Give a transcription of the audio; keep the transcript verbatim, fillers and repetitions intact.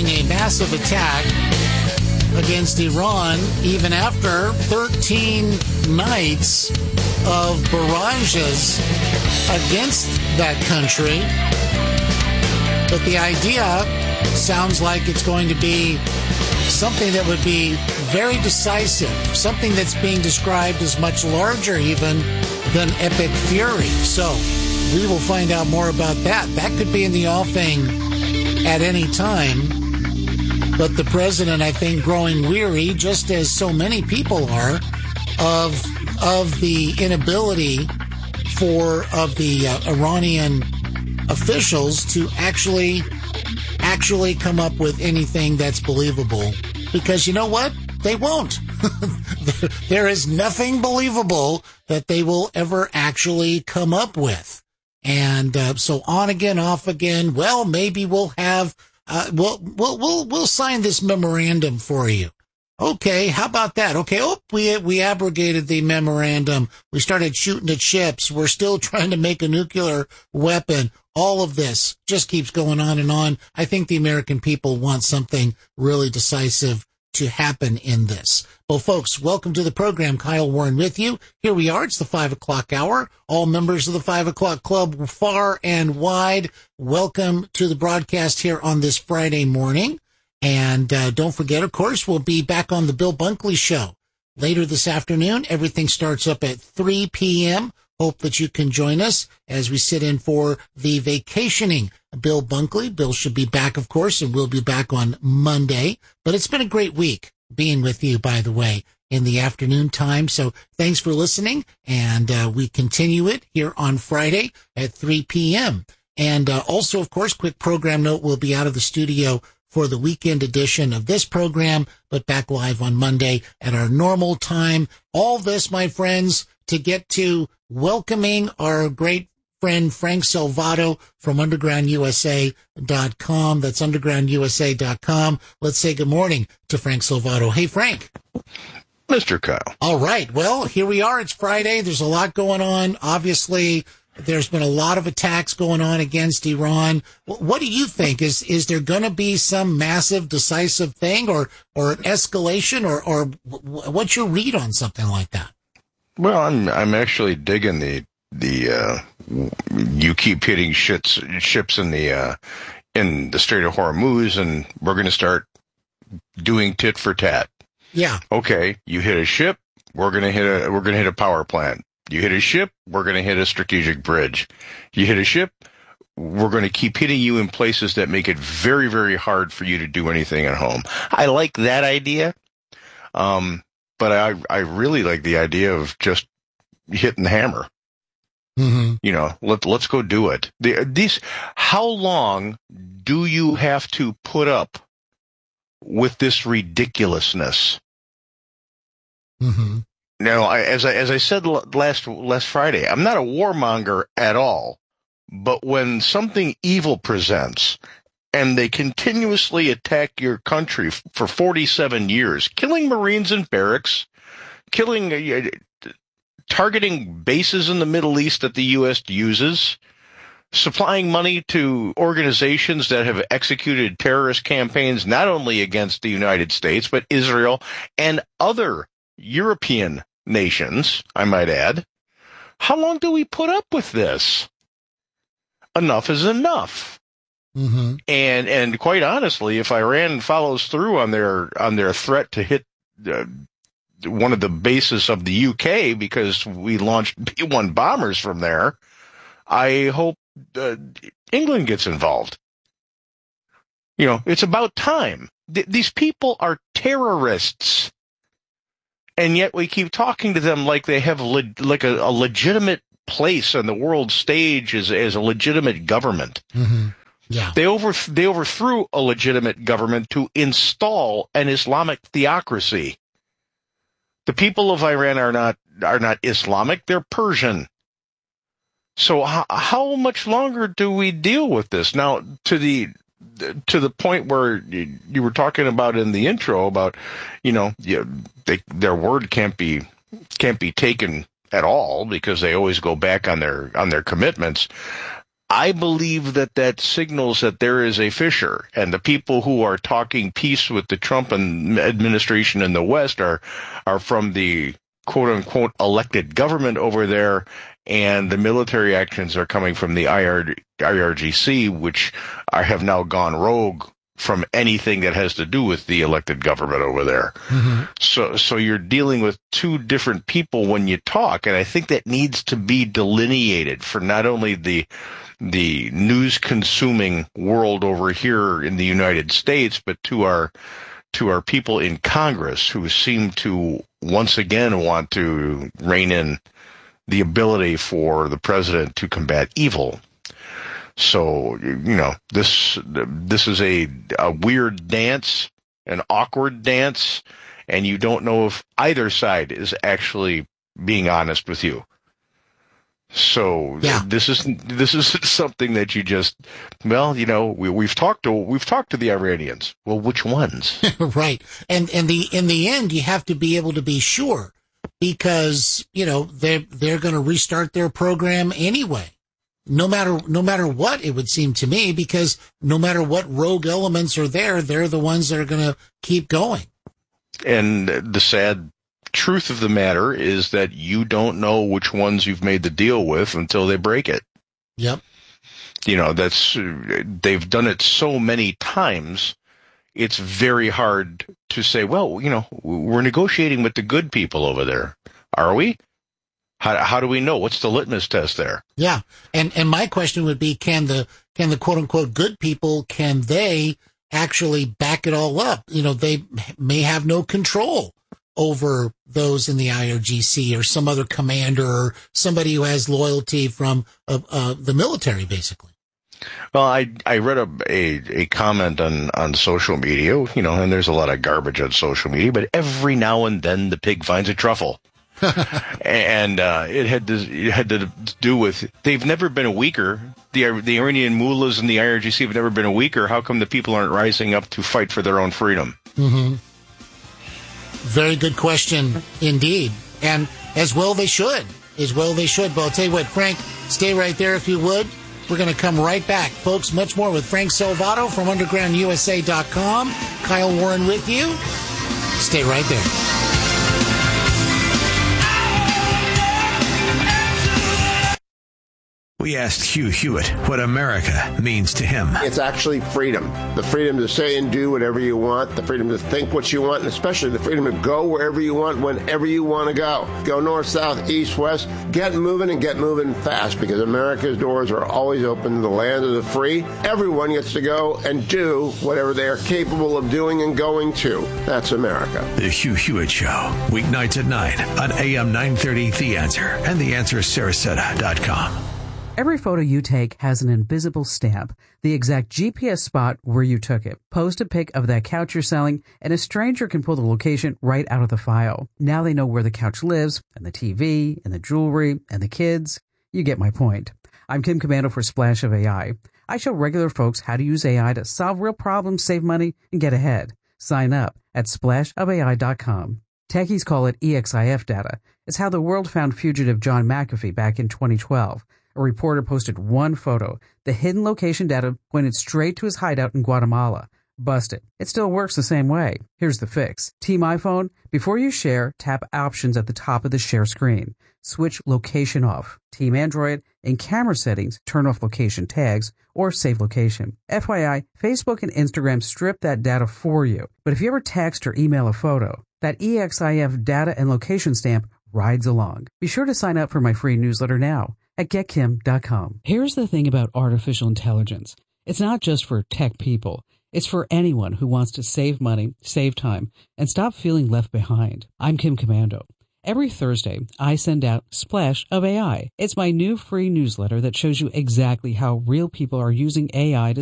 launching a massive attack against Iran, even after thirteen nights of barrages against that country. But the idea sounds like it's going to be something that would be very decisive, something that's being described as much larger even than Epic Fury. So we will find out more about that. That could be in the offing at any time. But the president, I think, growing weary, just as so many people are, of of the inability for of the uh, Iranian officials to actually actually come up with anything that's believable. Because you know what? They won't. There is nothing believable that they will ever actually come up with. And uh, so on again, off again. Well, maybe we'll have uh, we'll we'll we'll we'll sign this memorandum for you. Okay, how about that? Okay, oh, we we abrogated the memorandum. We started shooting at ships. We're still trying to make a nuclear weapon. All of this just keeps going on and on. I think the American people want something really decisive to happen in this. Well, folks, welcome to the program. Kyle Warren with you. Here we are. It's the five o'clock hour. All members of the five o'clock club, far and wide, welcome to the broadcast here on this Friday morning. And uh, don't forget, of course, we'll be back on the Bill Bunkley Show later this afternoon. Everything starts up at three p.m. Hope that you can join us as we sit in for the vacationing Bill Bunkley. Bill should be back, of course, and we'll be back on Monday. But it's been a great week being with you, by the way, in the afternoon time. So thanks for listening, and uh, we continue it here on Friday at three p.m. And uh, also, of course, quick program note, we'll be out of the studio for the weekend edition of this program, but back live on Monday at our normal time. All this, my friends, to get to welcoming our great friend Frank Salvato from underground U S A dot com. That's underground U S A dot com. Let's say good morning to Frank Salvato. Hey, Frank. Mister Kyle. All right. Well, here we are. It's Friday. There's a lot going on. Obviously, there's been a lot of attacks going on against Iran. What do you think? Is is there going to be some massive, decisive thing, or or an escalation, or or what's your read on something like that? Well, I'm I'm actually digging the the uh, you keep hitting shits, ships in the uh, in the Strait of Hormuz, and we're going to start doing tit for tat. Yeah. Okay, you hit a ship, we're going to hit a we're going to hit a power plant. You hit a ship, we're going to hit a strategic bridge. You hit a ship, we're going to keep hitting you in places that make it very, very hard for you to do anything at home. I like that idea, um, but I I really like the idea of just hitting the hammer. Mm-hmm. You know, let let's go do it. The, these, how long do you have to put up with this ridiculousness? Mm-hmm. Now, I, as I as I said last last Friday, I'm not a warmonger at all. But when something evil presents, and they continuously attack your country for forty-seven years, killing Marines in barracks, killing, uh, targeting bases in the Middle East that the U S uses, supplying money to organizations that have executed terrorist campaigns not only against the United States, but Israel and other European nations, I might add. How long do we put up with this? Enough is enough. Mm-hmm. And and quite honestly, if Iran follows through on their on their threat to hit uh, one of the bases of the U K because we launched B one bombers from there, I hope uh, England gets involved. You know, it's about time. Th- these people are terrorists. And yet we keep talking to them like they have le- like a, a legitimate place on the world stage as, as a legitimate government. Mm-hmm. Yeah. They over they overthrew a legitimate government to install an Islamic theocracy. The people of Iran are not are not Islamic; they're Persian. So how, how much longer do we deal with this? Now, to the to the point where you, you were talking about in the intro about, you know, you, they, their word can't be can't be taken at all because they always go back on their on their commitments. I believe that that signals that there is a fissure, and the people who are talking peace with the Trump administration in the West are are from the quote unquote elected government over there, and the military actions are coming from the I R G C, which are, have now gone rogue from anything that has to do with the elected government over there. Mm-hmm. So, so you're dealing with two different people when you talk, and I think that needs to be delineated for not only the the news-consuming world over here in the United States, but to our to our people in Congress who seem to once again want to rein in the ability for the president to combat evil. So, you know, this this is a a weird dance, an awkward dance, and you don't know if either side is actually being honest with you. So yeah. this is this is something that you just, well, you know, we, we've talked to we've talked to the Iranians. Well, which ones? Right, and and the in the end, you have to be able to be sure, because you know they're they're going to restart their program anyway, no matter no matter what, it would seem to me, because no matter what rogue elements are there, they're the ones that are going to keep going. And the sad truth of the matter is that you don't know which ones you've made the deal with until they break it. Yep. You know, that's, they've done it so many times, it's very hard to say, well, you know, we're negotiating with the good people over there. Are we? How, how do we know? What's the litmus test there? Yeah. And, and my question would be, can the, can the quote unquote good people, can they actually back it all up? You know, they may have no control over those in the I R G C or some other commander or somebody who has loyalty from uh, uh, the military, basically. Well, I I read a, a a comment on on social media, you know, and there's a lot of garbage on social media, but every now and then the pig finds a truffle. And uh, it had to it had to do with, they've never been a weaker. The the Iranian mullahs and the I R G C have never been a weaker. How come the people aren't rising up to fight for their own freedom? Mm-hmm. Very good question indeed. And as well they should. As well they should. But I'll tell you what, Frank, stay right there if you would. We're going to come right back. Folks, much more with Frank Salvato from underground U S A dot com. Kyle Warren with you. Stay right there. We asked Hugh Hewitt what America means to him. It's actually freedom. The freedom to say and do whatever you want, the freedom to think what you want, and especially the freedom to go wherever you want, whenever you want to go. Go north, south, east, west. Get moving and get moving fast, because America's doors are always open to the land of the free. Everyone gets to go and do whatever they are capable of doing and going to. That's America. The Hugh Hewitt Show, weeknights at nine on A M nine thirty, The Answer, and the answer sarasota dot com. Every photo you take has an invisible stamp, the exact G P S spot where you took it. Post a pic of that couch you're selling, and a stranger can pull the location right out of the file. Now they know where the couch lives, and the T V, and the jewelry, and the kids. You get my point. I'm Kim Commando for Splash of A I. I show regular folks how to use A I to solve real problems, save money, and get ahead. Sign up at splash of A I dot com. Techies call it E X I F data. It's how the world found fugitive John McAfee back in twenty twelve. A reporter posted one photo. The hidden location data pointed straight to his hideout in Guatemala. Busted. It still works the same way. Here's the fix. Team iPhone, before you share, tap options at the top of the share screen. Switch location off. Team Android, in camera settings, turn off location tags or save location. F Y I, Facebook and Instagram strip that data for you. But if you ever text or email a photo, that E X I F data and location stamp rides along. Be sure to sign up for my free newsletter now at get kim dot com. Here's the thing about artificial intelligence. It's not just for tech people. It's for anyone who wants to save money, save time, and stop feeling left behind. I'm Kim Commando. Every Thursday, I send out Splash of A I. It's my new free newsletter that shows you exactly how real people are using A I to